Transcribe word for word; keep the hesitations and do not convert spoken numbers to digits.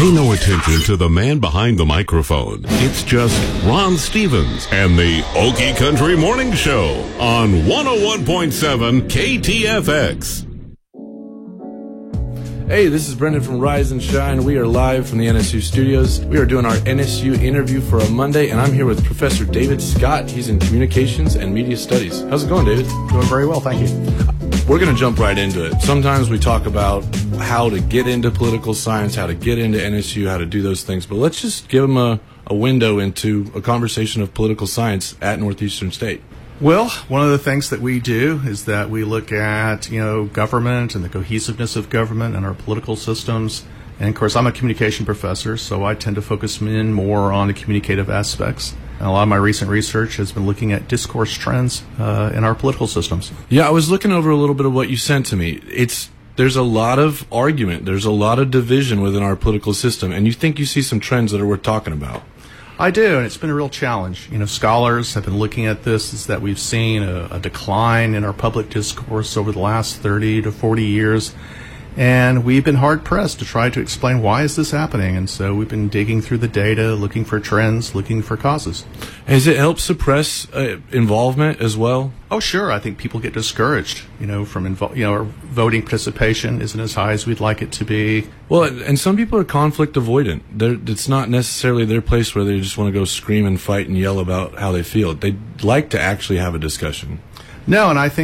Pay no attention to the man behind the microphone. It's just Ron Stevens and the Okie Country Morning Show on one oh one point seven K T F X. Hey, this is Brendan from Rise and Shine. We are live from the N S U studios. We are doing our N S U interview for a Monday, and I'm here with Professor David Scott. He's in Communications and Media Studies. How's it going, David? Doing very well, thank you. We're going to jump right into it. Sometimes we talk about how to get into political science, how to get into N S U, how to do those things, but let's just give them a, a window into a conversation of political science at Northeastern State. Well, one of the things that we do is that we look at, you know, government and the cohesiveness of government and our political systems. And, of course, I'm a communication professor, so I tend to focus in more on the communicative aspects. And a lot of my recent research has been looking at discourse trends uh, in our political systems. Yeah, I was looking over a little bit of what you sent to me. It's There's a lot of argument. There's a lot of division within our political system. And you think you see some trends that are worth talking about. I do, and it's been a real challenge. You know, scholars have been looking at this, is that we've seen a, a decline in our public discourse over the last thirty to forty years, and we've been hard-pressed to try to explain why is this happening, and so we've been digging through the data, looking for trends, looking for causes. Has it helped suppress uh, involvement as well? Oh, sure. I think people get discouraged, you know, from, invo- you know, our voting participation isn't as high as we'd like it to be. Well, and some people are conflict avoidant. They're, it's not necessarily their place where they just want to go scream and fight and yell about how they feel. They'd like to actually have a discussion. No, and I think